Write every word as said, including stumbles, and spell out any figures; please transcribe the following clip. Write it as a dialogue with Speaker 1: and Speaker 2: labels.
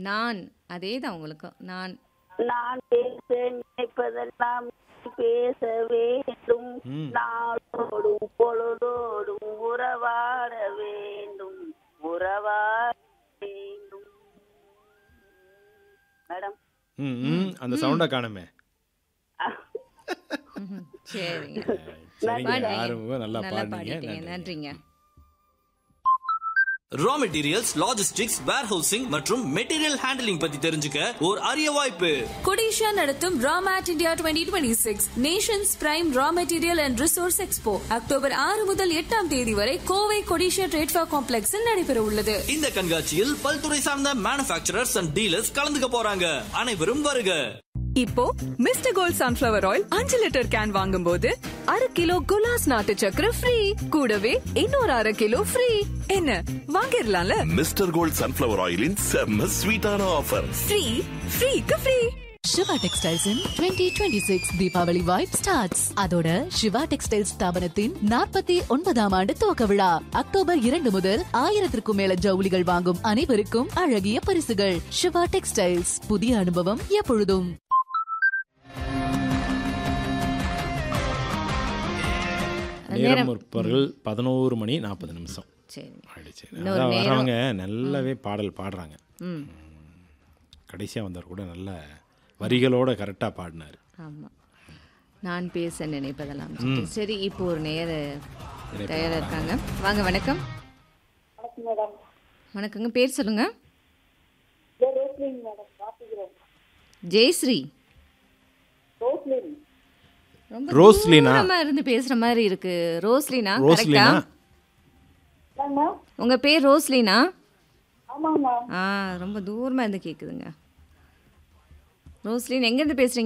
Speaker 1: நான் அதேதான் உங்களுக்கும். நான்
Speaker 2: நான் பேச நினைப்பதெல்லாம் நீ பேச வேண்டும்.
Speaker 3: ம்.
Speaker 2: நாளோடும் பொழுதோடும் உறவாட வேண்டும். உறவாட வேண்டும். மேடம்
Speaker 3: ம் ம் அந்த சவுண்டை காணுமே.
Speaker 1: ம்ஹும். சரிங்க.
Speaker 3: சரிங்க,
Speaker 1: பாடுறீங்க.
Speaker 3: ஆரம்பம் நல்லா
Speaker 1: நல்லா
Speaker 3: பாடுனீங்க.
Speaker 1: பாடிட்டீங்க.
Speaker 3: நன்றிங்க.
Speaker 1: நன்றிங்க.
Speaker 4: ரா மெட்டீரியல்ஸ், லாஜிஸ்டிக்ஸ், வேர்ஹவுசிங் மற்றும் மெட்டீரியல் ஹேண்டலிங் பத்தி தெரிஞ்சுக்க ஒரு அரிய வாய்ப்பு.
Speaker 5: கொடிஷா நடத்தும் ராமேட் India twenty twenty six Nations prime raw material and resource expo October ஆறு முதல் எட்டாம் தேதி வரை கோவை கொடிஷா ட்ரேட்ஃபா காம்ப்ளெக்ஸில் நடைபெற உள்ளது.
Speaker 4: இந்த கண்காட்சியில் பல்துறை சார்ந்த மேனுஃபேக்சரர்ஸ் அண்ட் டீலர்ஸ் கலந்துக்க போறாங்க. அனைவரும் வருக.
Speaker 6: இப்போ மிஸ்டர் கோல்ட் சன்ஃபிளவர் ஆயில் அஞ்சு லிட்டர் கேன் வாங்கும்போது அரை கிலோ குலாஸ் நாட்டு சக்கரை ஃப்ரீ, கூடவே இன்னொரு அரை கிலோ ஃப்ரீ. என்ன வாங்கிடலாம்ல?
Speaker 7: மிஸ்டர் கோல்ட் சன்ஃபிளவர் ஆயிலின் செம்ம ஸ்வீட்டான offer.
Speaker 6: Free ஃப்ரீக்கு free.
Speaker 8: Siva textiles in twenty twenty six Deepavali vibe starts. அதோட சிவா டெக்ஸ்டைல்ஸ் ஸ்தாபனத்தின் நாற்பத்தி ஒன்பதாம் ஆண்டு துவக்க விழா அக்டோபர் இரண்டு முதல் ஆயிரத்திற்கும் மேல ஜவுளிகள் வாங்கும் அனைவருக்கும் அழகிய பரிசுகள். சிவா டெக்ஸ்டைல்ஸ், புதிய அனுபவம் எப்பொழுதும்.
Speaker 3: நேரம் முற்பகல் பதினோரு மணி நாற்பது நிமிஷம்
Speaker 1: சரிங்க.
Speaker 3: ஆயிடுச்சு.
Speaker 1: இன்னொரு
Speaker 3: அதான்
Speaker 1: நேரம்.
Speaker 3: வர்றவங்க நல்லாவே பாடல் பாடுறாங்க.
Speaker 1: ம்.
Speaker 3: கடைசியாக வந்தவர் கூட நல்ல வரிகளோட கரெக்டாக பாடினார்.
Speaker 1: ஆமாம். நான் பேச நினைப்பதெல்லாம் சொல்லிட்டு. சரி, இப்போ ஒரு நேர தயாராக இருக்காங்க. வாங்க. வணக்கம். வணக்கங்க. பேர் சொல்லுங்க. ஜெயஸ்ரீ. ரொம்ப
Speaker 3: ரோஸ்லினா.
Speaker 1: தூரமா இருந்து பேசுற மாதிரி இருக்கு. ரோஸ்லினா
Speaker 3: ரோஸ்லினா.
Speaker 1: கரெக்டா? உங்க பேர் ரோஸ்லினா? ஆ, ரொம்ப தூரமா இருந்து கேக்குதுங்க. ரோஸ்லின் எங்க இருந்து பேசுறீங்க?